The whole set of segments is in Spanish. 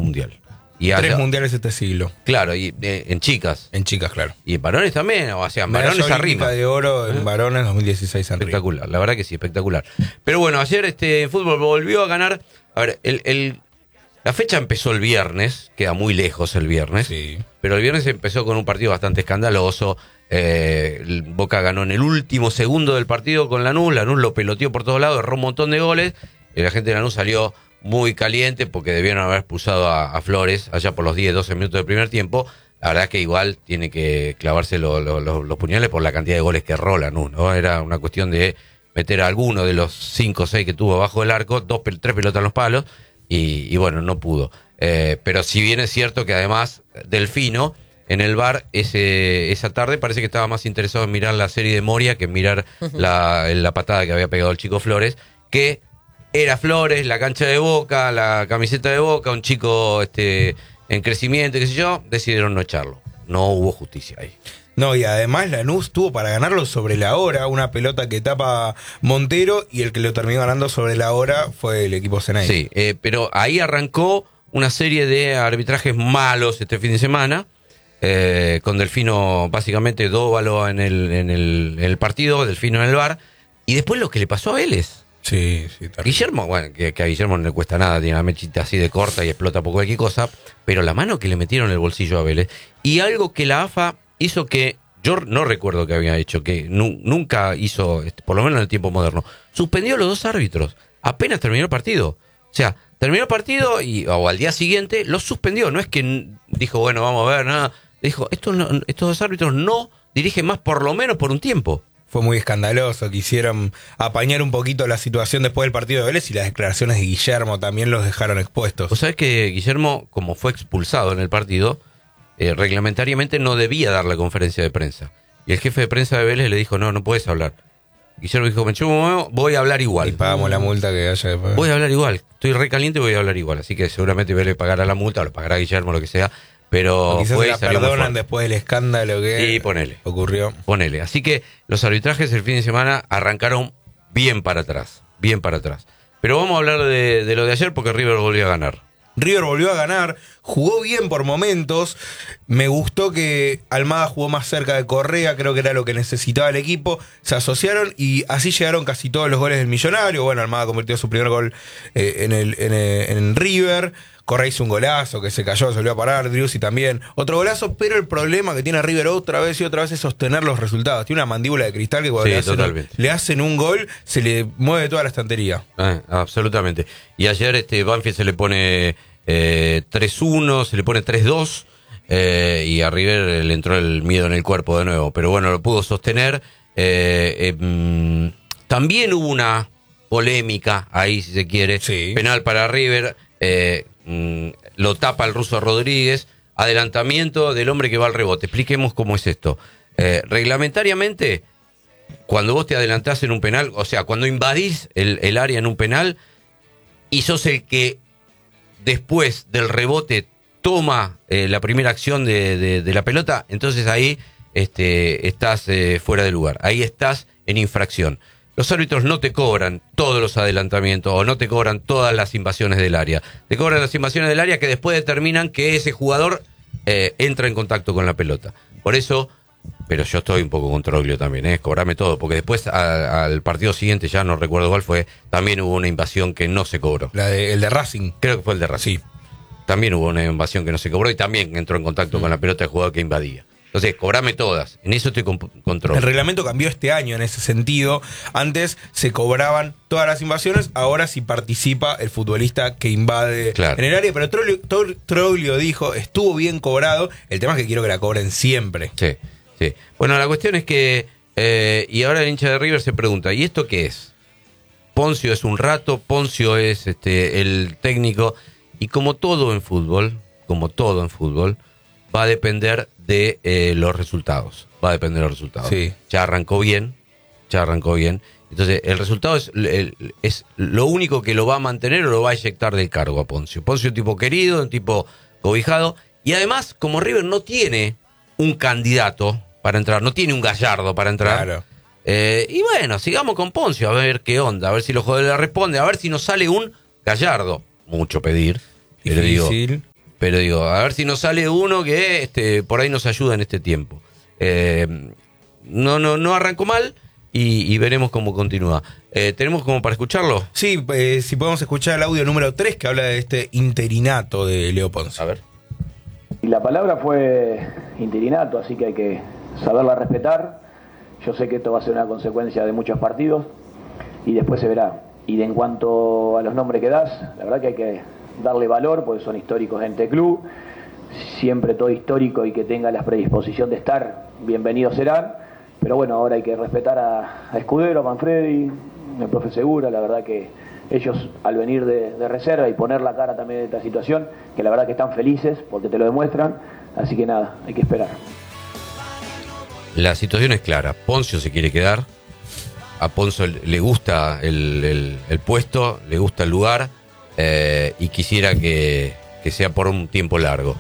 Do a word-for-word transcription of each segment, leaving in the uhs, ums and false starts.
un mundial. Y Tres allá, mundiales este siglo. Claro, y eh, en chicas. En chicas, claro. Y en varones también, o sea, en Medalla varones olímpica arriba. de oro en ¿Eh? varones dos mil dieciséis en Río. Espectacular, la verdad que sí, espectacular. Pero bueno, ayer este en fútbol volvió a ganar. A ver, el, el, la fecha empezó el viernes, queda muy lejos el viernes. Sí. Pero el viernes empezó con un partido bastante escandaloso. Eh, el Boca ganó en el último segundo del partido con Lanús. Lanús lo peloteó por todos lados, erró un montón de goles. Y la gente de Lanús salió muy caliente porque debieron haber expulsado a, a Flores allá por los diez, doce minutos del primer tiempo. La verdad es que igual tiene que clavarse lo, lo, lo, los puñales por la cantidad de goles que erró Lanús, ¿no? Era una cuestión de meter a alguno de los cinco o seis que tuvo abajo del arco, dos, tres pelotas en los palos, y, y bueno, no pudo. Eh, pero si bien es cierto que además Delfino en el V A R ese, esa tarde parece que estaba más interesado en mirar la serie de Moria que en mirar la, la patada que había pegado el chico Flores, que era Flores, la cancha de Boca, la camiseta de Boca, un chico este en crecimiento, qué sé yo, decidieron no echarlo. No hubo justicia ahí. No, y además Lanús tuvo para ganarlo sobre la hora, una pelota que tapa Montero, y el que lo terminó ganando sobre la hora fue el equipo Ceneice. Sí, eh, pero ahí arrancó una serie de arbitrajes malos este fin de semana, eh, con Delfino básicamente dóvalo en el, en, el, en el partido, Delfino en el V A R, y después lo que le pasó a Vélez. Sí, sí. Tal. Guillermo, bueno, que, que a Guillermo no le cuesta nada, tiene una mechita así de corta y explota por cualquier cosa, pero la mano que le metieron en el bolsillo a Vélez, y algo que la A F A hizo que yo no recuerdo que había hecho, que nu, nunca hizo, por lo menos en el tiempo moderno, suspendió a los dos árbitros, apenas terminó el partido. O sea, terminó el partido y o al día siguiente los suspendió, no es que dijo, bueno, vamos a ver, nada, dijo, estos, no, estos dos árbitros no dirigen más por lo menos por un tiempo. Fue muy escandaloso, quisieron apañar un poquito la situación después del partido de Vélez, y las declaraciones de Guillermo también los dejaron expuestos. Vos sabés que Guillermo, como fue expulsado en el partido, eh, reglamentariamente no debía dar la conferencia de prensa. Y el jefe de prensa de Vélez le dijo, no, no puedes hablar. Guillermo dijo, me chupo, voy a hablar igual. Y pagamos la multa que haya después. Voy a hablar igual, estoy recaliente y voy a hablar igual. Así que seguramente Vélez pagará la multa, o lo pagará Guillermo, lo que sea. Pero o quizás fue se y la salió muy perdonan fuerte. después del escándalo que Y ponele. ocurrió. Ponele. Así que los arbitrajes el fin de semana arrancaron bien para atrás. Bien para atrás. Pero vamos a hablar de, de lo de ayer porque River volvió a ganar. River volvió a ganar, jugó bien por momentos. Me gustó que Almada jugó más cerca de Correa, creo que era lo que necesitaba el equipo. Se asociaron y así llegaron casi todos los goles del Millonario. Bueno, Almada convirtió su primer gol eh, en, el, en, el, en River. Correa hizo un golazo que se cayó, se volvió a parar. Driussi también, otro golazo. Pero el problema que tiene River otra vez y otra vez es sostener los resultados. Tiene una mandíbula de cristal que cuando Sí, le, hacen, totalmente. le hacen un gol, se le mueve toda la estantería. Ah, absolutamente. Y ayer este Banfield se le pone eh, tres uno, se le pone tres dos, eh, y a River le entró el miedo en el cuerpo de nuevo. Pero bueno, lo pudo sostener. Eh, eh, mm, también hubo una polémica ahí, si se quiere. Sí. Penal para River. Eh, mm, lo tapa el ruso Rodríguez. Adelantamiento del hombre que va al rebote. Expliquemos cómo es esto. Eh, reglamentariamente, cuando vos te adelantás en un penal, o sea, cuando invadís el, el área en un penal y sos el que después del rebote toma eh, la primera acción de, de, de la pelota, entonces ahí este, estás eh, fuera de lugar, ahí estás en infracción. Los árbitros no te cobran todos los adelantamientos o no te cobran todas las invasiones del área. Te cobran las invasiones del área que después determinan que ese jugador eh, entra en contacto con la pelota. Por eso, pero yo estoy un poco con Troglio también, ¿eh? Cobrame todo, porque después a, al partido siguiente, ya no recuerdo cuál fue, también hubo una invasión que no se cobró. La de, el de Racing. Creo que fue el de Racing. Sí. También hubo una invasión que no se cobró y también entró en contacto mm. con la pelota del jugador que invadía. Entonces, cobrame todas. En eso estoy con, con Troglio. El reglamento cambió este año en ese sentido. Antes se cobraban todas las invasiones, ahora sí participa el futbolista que invade Claro. en el área. Pero Troglio, Troglio dijo, estuvo bien cobrado. El tema es que quiero que la cobren siempre. Sí, sí. Bueno, la cuestión es que, eh, y ahora el hincha de River se pregunta, ¿y esto qué es? Poncio es un rato, Poncio es este el técnico, y como todo en fútbol, como todo en fútbol, va a depender de eh, los resultados. Va a depender de los resultados. Sí. Ya arrancó bien, ya arrancó bien. Entonces, el resultado es, el, es lo único que lo va a mantener o lo va a eyectar del cargo a Poncio. Poncio es un tipo querido, un tipo cobijado, y además, como River no tiene un candidato para entrar, no tiene un Gallardo para entrar. Claro. Eh, y bueno, sigamos con Poncio, a ver qué onda, a ver si los jugadores le responden, a ver si nos sale un Gallardo. Mucho pedir. Y le digo, Difícil. pero digo, a ver si nos sale uno que este, por ahí nos ayuda en este tiempo. Eh, no, no, no arrancó mal y, y veremos cómo continúa. Eh, ¿Tenemos como para escucharlo? Sí, eh, si podemos escuchar el audio número tres que habla de este interinato de Leo Poncio. A ver. Y la palabra fue interinato, así que hay que saberla respetar. Yo sé que esto va a ser una consecuencia de muchos partidos y después se verá. Y de en cuanto a los nombres que das, la verdad que hay que darle valor porque son históricos en este club. Siempre todo histórico y que tenga la predisposición de estar, bienvenidos serán. Pero bueno, ahora hay que respetar a, a Escudero, a Manfredi, el profe Segura. La verdad que ellos al venir de, de reserva y poner la cara también de esta situación, que la verdad que están felices porque te lo demuestran. Así que nada, hay que esperar. La situación es clara. Poncio se quiere quedar. A Poncio le gusta el, el, el puesto, le gusta el lugar eh, y quisiera que, que sea por un tiempo largo.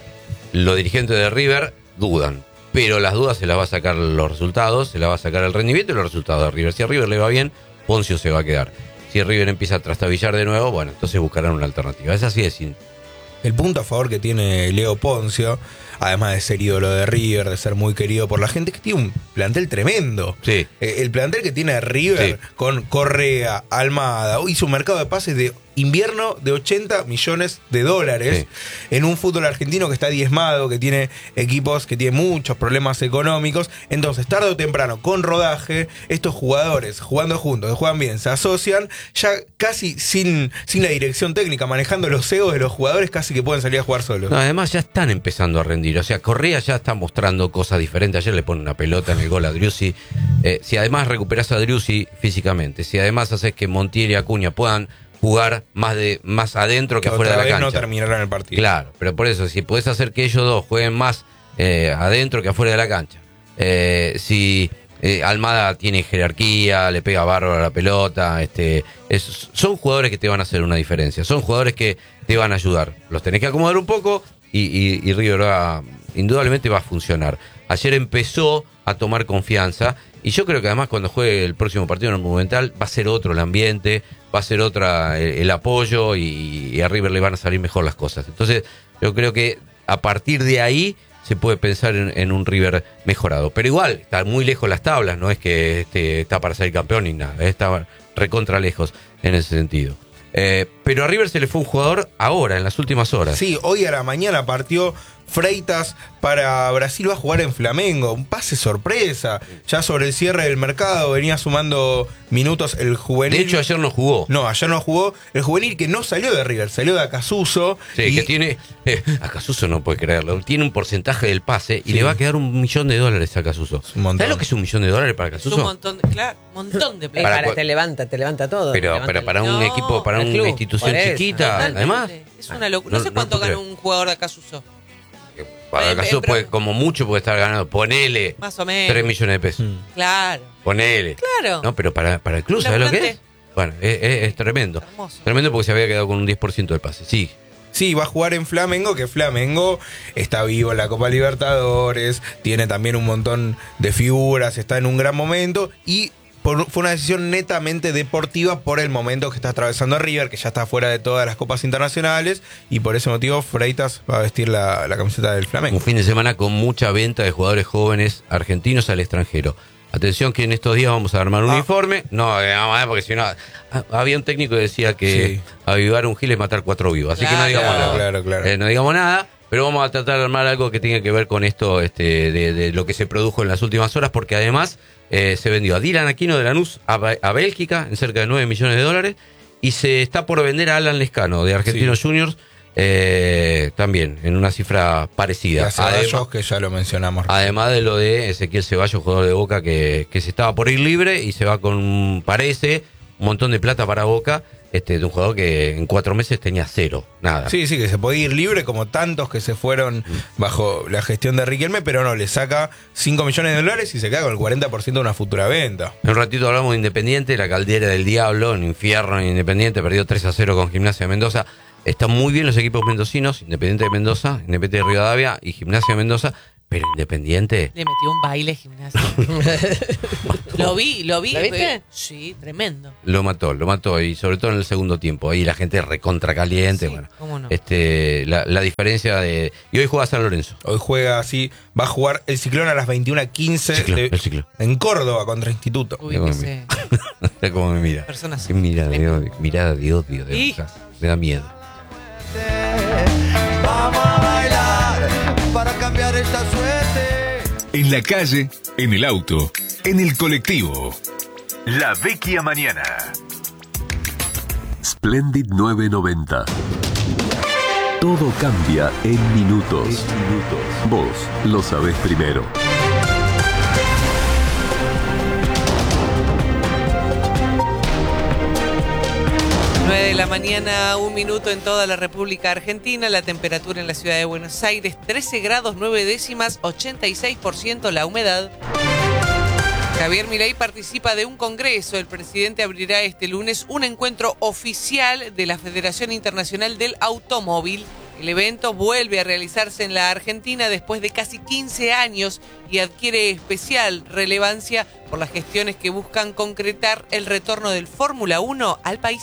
Los dirigentes de River dudan, pero las dudas se las va a sacar los resultados, se las va a sacar el rendimiento y los resultados de River. Si a River le va bien, Poncio se va a quedar. Si River empieza a trastabillar de nuevo, bueno, entonces buscarán una alternativa. Es así de simple. El punto a favor que tiene Leo Poncio, además de ser ídolo de River, de ser muy querido por la gente, es que tiene un plantel tremendo. Sí. Eh, el plantel que tiene River Sí. con Correa, Almada, hizo un mercado de pases de invierno de ochenta millones de dólares Sí. en un fútbol argentino que está diezmado, que tiene equipos que tienen muchos problemas económicos. Entonces, tarde o temprano, con rodaje, estos jugadores jugando juntos, que juegan bien, se asocian, ya casi sin, sin la dirección técnica, manejando los egos de los jugadores, casi que pueden salir a jugar solos. No, además ya están empezando a rendir. O sea, Correa ya está mostrando cosas diferentes. Ayer le pone una pelota en el gol a Driussi. Eh, si además recuperás a Driussi físicamente, si además haces que Montiel y Acuña puedan jugar más de más adentro que, que afuera de otra la vez cancha. no terminarán el partido. Claro, pero por eso, si podés hacer que ellos dos jueguen más eh, adentro que afuera de la cancha. Eh, si eh, Almada tiene jerarquía, le pega bárbaro a la pelota, este, es, son jugadores que te van a hacer una diferencia, son jugadores que te van a ayudar. Los tenés que acomodar un poco y, y, y River va, indudablemente va a funcionar. Ayer empezó a tomar confianza y yo creo que además cuando juegue el próximo partido en el Monumental va a ser otro el ambiente, va a ser otra el, el apoyo y, y a River le van a salir mejor las cosas. Entonces yo creo que a partir de ahí se puede pensar en, en un River mejorado. Pero igual, está muy lejos las tablas, no es que este, está para ser campeón ni nada, está recontra lejos en ese sentido. Eh, pero a River se le fue un jugador ahora, en las últimas horas. Sí, hoy a la mañana partió Freitas para Brasil, va a jugar en Flamengo, un pase sorpresa, ya sobre el cierre del mercado venía sumando minutos el juvenil. De hecho ayer no jugó. No, ayer no jugó, el juvenil que no salió de River, salió de Acasuso. Sí, y... que tiene, eh, a Casuso no puede creerlo, tiene un porcentaje del pase y Sí. le va a quedar un millón de dólares a Casuso. un montón. ¿Sabes lo que es un millón de dólares para Es Casuso? un montón, de, claro, un montón de Eh, plata. Para para, cu- te levanta, te levanta todo. te Pero, levanta pero el- para un No, equipo, para al una club, institución por eso. chiquita, Totalmente. además. Es una locura. No, sé cuánto puedo gana creer. un jugador de Acasuso. Para Eh, Casuso pero- puede, como mucho puede estar ganando, ponele Más o menos. tres millones de pesos. Mm. Claro. Ponele. Claro. No, pero para, para el club, Un ¿sabes lo que es? laburante. Bueno, es, es- es tremendo. Hermoso. Tremendo porque se había quedado con un diez por ciento del pase. Sí. Sí, va a jugar en Flamengo, que Flamengo está vivo en la Copa Libertadores, tiene también un montón de figuras, está en un gran momento y por- fue una decisión netamente deportiva por el momento que está atravesando River, que ya está fuera de todas las copas internacionales y por ese motivo Freitas va a vestir la, la camiseta del Flamengo. Un fin de semana con mucha venta de jugadores jóvenes argentinos al extranjero. Atención que en estos días vamos a armar un Ah. uniforme. No, eh, vamos a ver, porque si no... ah, había un técnico que decía que Sí. avivar un gil es matar cuatro vivos. Así que no Claro. digamos Claro, nada. claro, claro. Eh, no digamos nada, pero vamos a tratar de armar algo que tenga que ver con esto este, de, de lo que se produjo en las últimas horas, porque además eh, se vendió a Dylan Aquino de Lanús a, Ba- a Bélgica en cerca de nueve millones de dólares y se está por vender a Alan Lescano de Argentinos Juniors eh, también en una cifra Y parecida. a Ceballos, Además, que ya lo mencionamos. además de lo de Ezequiel Ceballos, jugador de Boca que, que se estaba por ir libre y se va con, parece, un montón de plata para Boca, este, de un jugador que en cuatro meses tenía cero, nada. Sí, sí, que se podía ir libre como tantos que se fueron bajo la gestión de Riquelme, pero no, le saca cinco millones de dólares y se queda con el cuarenta por ciento de una futura venta. En un ratito hablamos de Independiente, la caldera del diablo, en infierno en Independiente, perdió tres a cero con Gimnasia de Mendoza. Están muy bien los equipos mendocinos, Independiente de Mendoza, Independiente de Rivadavia y Gimnasia de Mendoza. Pero Independiente, Le metió un baile gimnasio. Lo vi, lo vi. ¿La viste? eh, Sí, tremendo. lo mató, lo mató. Y sobre todo en el segundo tiempo. Ahí la gente recontra caliente. Sí, Bueno, cómo no. este, la, la diferencia de... Y hoy juega San Lorenzo. Hoy juega así, va a jugar el Ciclón a las veintiuna quince Ciclón, de- el Ciclón. en Córdoba contra Instituto. Ubíquese. Mira cómo me mira. Personas. Qué mirada de odio, mirada de odio. De Y- verdad. Me da miedo. Vamos a bailar para cambiar esta suerte. En la calle, en el auto, en el colectivo. La Vecchia Mañana. Splendid nueve noventa. Todo cambia en minutos. Vos lo sabés primero. nueve de la mañana, un minuto en toda la República Argentina. La temperatura en la ciudad de Buenos Aires, trece grados nueve décimas, ochenta y seis por ciento la humedad. Javier Milei participa de un congreso. El presidente abrirá este lunes un encuentro oficial de la Federación Internacional del Automóvil. El evento vuelve a realizarse en la Argentina después de casi quince años y adquiere especial relevancia por las gestiones que buscan concretar el retorno del Fórmula uno al país.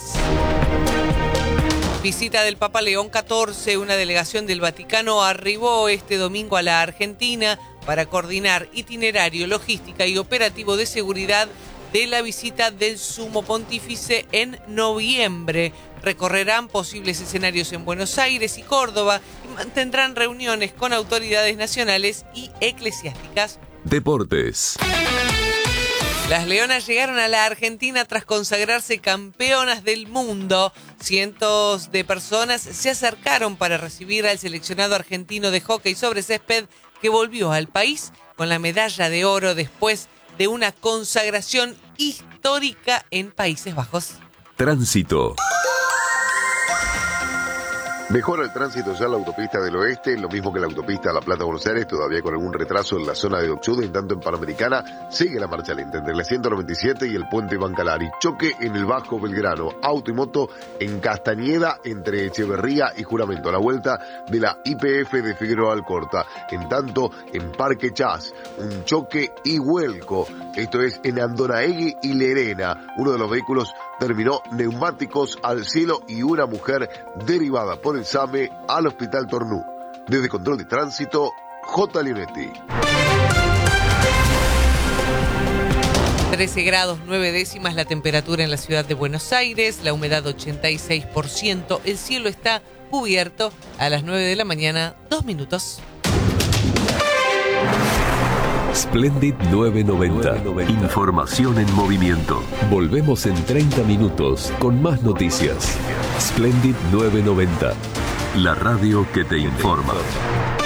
Visita del Papa León catorce, una delegación del Vaticano arribó este domingo a la Argentina para coordinar itinerario, logística y operativo de seguridad de la visita del Sumo Pontífice en noviembre. Recorrerán posibles escenarios en Buenos Aires y Córdoba y mantendrán reuniones con autoridades nacionales y eclesiásticas. Deportes. Las Leonas llegaron a la Argentina tras consagrarse campeonas del mundo. Cientos de personas se acercaron para recibir al seleccionado argentino de hockey sobre césped que volvió al país con la medalla de oro después de una consagración histórica en Países Bajos. Tránsito. Mejora el tránsito ya en la autopista del oeste, lo mismo que la autopista La Plata-Buenos Aires, todavía con algún retraso en la zona de Oxudo, en tanto en Panamericana sigue la marcha lenta entre la ciento noventa y siete y el puente Bancalari. Choque en el Bajo Belgrano, auto y moto en Castañeda entre Echeverría y Juramento, a la vuelta de la I P F de Figueroa Alcorta. En tanto, en Parque Chas, un choque y vuelco, esto es en Andonaegui y Lerena. Uno de los vehículos terminó neumáticos al cielo y una mujer derivada por el SAME al Hospital Tornú. Desde Control de Tránsito, J. Leonetti. trece grados nueve décimas la temperatura en la ciudad de Buenos Aires, la humedad ochenta y seis por ciento, el cielo está cubierto. A las nueve de la mañana, dos minutos. Splendid nueve noventa. Información en movimiento. Volvemos en treinta minutos con más noticias. Splendid nueve noventa. La radio que te informa.